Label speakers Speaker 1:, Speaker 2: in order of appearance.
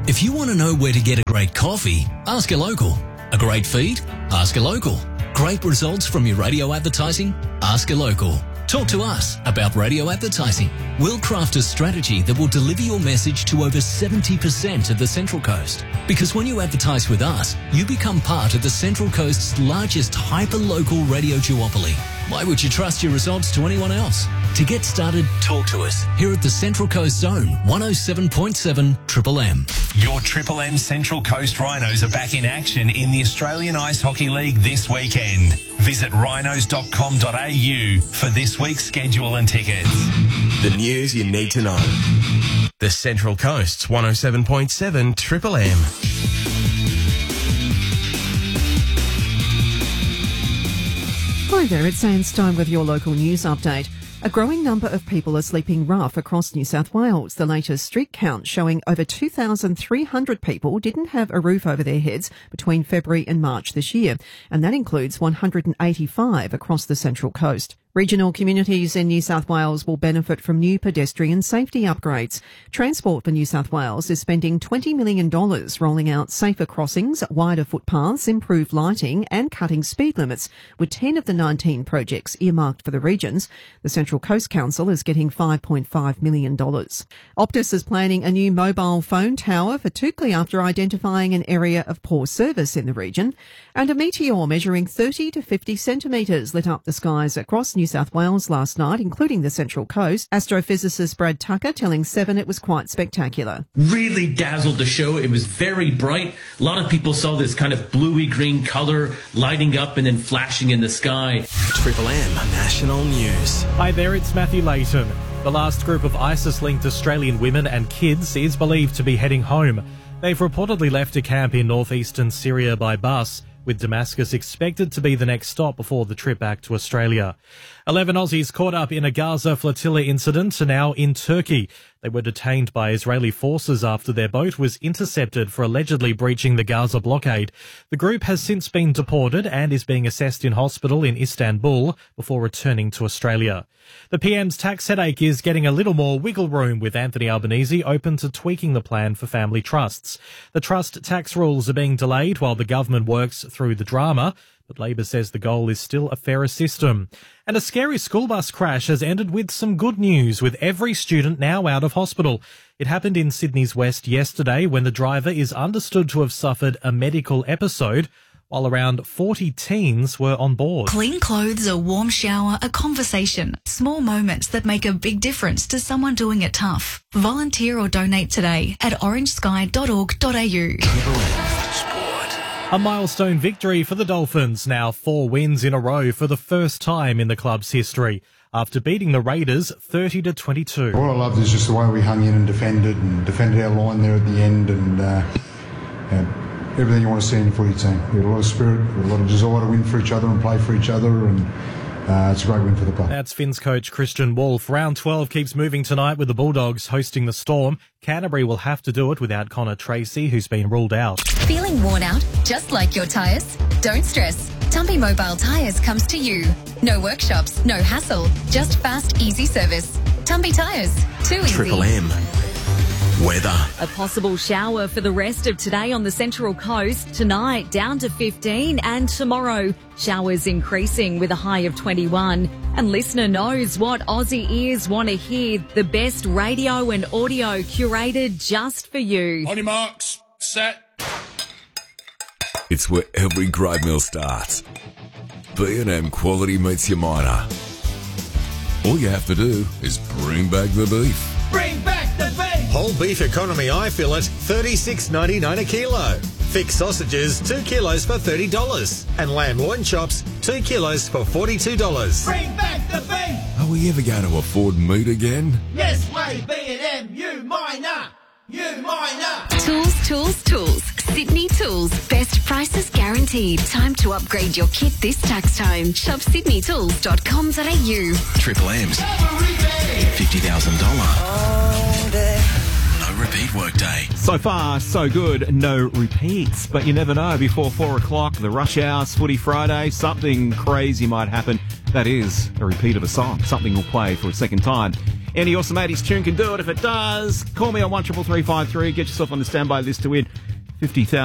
Speaker 1: If you want to know where to get a great coffee, ask a local. A great feed? Ask a local. Great results from your radio advertising? Ask a local. Talk to us about radio advertising. We'll craft a strategy that will deliver your message to over 70% of the Central Coast. Because when you advertise with us, you become part of the Central Coast's largest hyper-local radio duopoly. Why would you trust your results to anyone else? To get started, talk to us here at the Central Coast Zone, 107.7 Triple M.
Speaker 2: Your Triple M Central Coast Rhinos are back in action in the Australian Ice Hockey League this weekend. Visit rhinos.com.au for this week's schedule and tickets.
Speaker 3: The news you need to know. The Central Coast's 107.7 Triple M.
Speaker 4: Hi there, it's Anne Stone with your local news update. A growing number of people are sleeping rough across New South Wales. The latest street count showing over 2,300 people didn't have a roof over their heads between February and March this year, and that includes 185 across the Central Coast. Regional communities in New South Wales will benefit from new pedestrian safety upgrades. Transport for New South Wales is spending $20 million rolling out safer crossings, wider footpaths, improved lighting and cutting speed limits, with 10 of the 19 projects earmarked for the regions. The Central Coast Council is getting $5.5 million. Optus is planning a new mobile phone tower for Toukley after identifying an area of poor service in the region. And a meteor measuring 30 to 50 centimetres lit up the skies across New South Wales last night, including the Central Coast. Astrophysicist Brad Tucker telling Seven it was quite spectacular.
Speaker 5: Really dazzled the show. It was very bright. A lot of people saw this kind of bluey green colour lighting up and then flashing in the sky.
Speaker 3: Triple M National News.
Speaker 6: Hi there, it's Matthew Layton. The last group of ISIS-linked Australian women and kids is believed to be heading home. They've reportedly left a camp in northeastern Syria by bus, with Damascus expected to be the next stop before the trip back to Australia. 11 Aussies caught up in a Gaza flotilla incident are now in Turkey. They were detained by Israeli forces after their boat was intercepted for allegedly breaching the Gaza blockade. The group has since been deported and is being assessed in hospital in Istanbul before returning to Australia. The PM's tax headache is getting a little more wiggle room, with Anthony Albanese open to tweaking the plan for family trusts. The trust tax rules are being delayed while the government works through the drama, but Labor says the goal is still a fairer system. And a scary school bus crash has ended with some good news, with every student now out of hospital. It happened in Sydney's West yesterday when the driver is understood to have suffered a medical episode, while around 40 teens were on board.
Speaker 7: Clean clothes, a warm shower, a conversation. Small moments that make a big difference to someone doing it tough. Volunteer or donate today at orangesky.org.au.
Speaker 6: A milestone victory for the Dolphins, now 4 wins in a row for the first time in the club's history, after beating the Raiders 30-22.
Speaker 8: What I loved is just the way we hung in and defended our line there at the end, and everything you want to see in a footy team. We had a lot of spirit, we had a lot of desire to win for each other and play for each other, and it's a great win for the club.
Speaker 6: That's Finns coach Christian Wolf. Round 12 keeps moving tonight with the Bulldogs hosting the Storm. Canterbury will have to do it without Connor Tracy, who's been ruled out.
Speaker 9: Feeling worn out, just like your tyres? Don't stress. Tumpy Mobile Tyres comes to you. No workshops, no hassle, just fast, easy service. Tumpy Tyres, too easy.
Speaker 3: Triple M. Weather.
Speaker 10: A possible shower for the rest of today on the Central Coast. Tonight down to 15, and tomorrow showers increasing with a high of 21. And listener knows what Aussie ears want to hear. The best radio and audio curated just for you.
Speaker 11: On your marks, set.
Speaker 12: It's where every great meal starts. B&M quality meets your minor. All you have to do is bring back the beef.
Speaker 11: Bring back the beef!
Speaker 13: Whole beef economy eye fillet, $36.99 a kilo. Thick sausages, 2 kilos for $30. And lamb loin chops, 2 kilos for $42.
Speaker 11: Bring back the beef!
Speaker 12: Are we ever going to afford meat again?
Speaker 11: Yes way, B&M, you minor! You minor!
Speaker 9: Tools. Sydney Tools. Best prices guaranteed. Time to upgrade your kit this tax time. Shop sydneytools.com.au.
Speaker 3: Triple M's $50,000. No repeat workday.
Speaker 14: So far, so good. No repeats. But you never know. Before 4 o'clock, the rush hours, Footy Friday, something crazy might happen That is a repeat of a song. Something will play for a second time. Any awesome 80s tune can do it. If it does, call me on 133353. Get yourself on the standby list to win $50,000.